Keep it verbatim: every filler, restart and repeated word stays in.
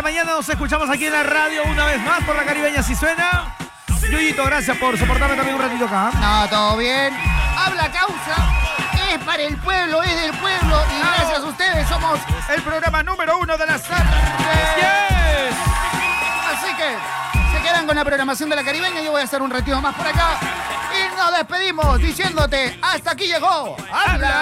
mañana nos escuchamos aquí en la radio una vez más por la Caribeña. Si suena. Yuyito, gracias por soportarme también un ratito acá. No, todo bien. Habla causa. Es para el pueblo, es del pueblo. Y gracias a ustedes somos el programa número uno de la tarde. Yes. Así que se quedan con la programación de la Caribeña. Yo voy a hacer un retiro más por acá. Y nos despedimos diciéndote, hasta aquí llegó. Habla.